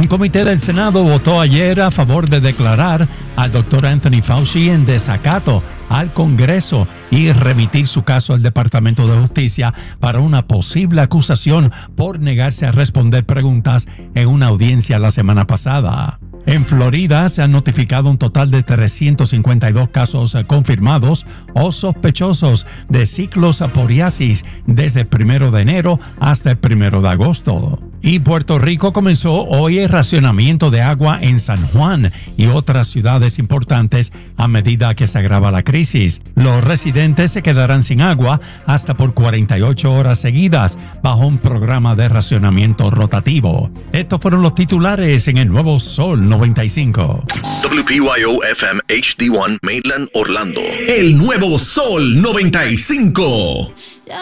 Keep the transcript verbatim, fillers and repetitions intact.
comité del Senado votó ayer a favor de declarar al doctor Anthony Fauci en desacato al Congreso y remitir su caso al Departamento de Justicia para una posible acusación por negarse a responder preguntas en una audiencia la semana pasada. En Florida se han notificado un total de trescientos cincuenta y dos casos confirmados o sospechosos de ciclosporiasis desde el primero de enero hasta el primero de agosto. Y Puerto Rico comenzó hoy el racionamiento de agua en San Juan y otras ciudades importantes a medida que se agrava la crisis. Los residentes se quedarán sin agua hasta por cuarenta y ocho horas seguidas bajo un programa de racionamiento rotativo. Estos fueron los titulares en el Nuevo Sol noventa y cinco. W P Y O F M H D uno Mainland Orlando. El Nuevo Sol noventa y cinco.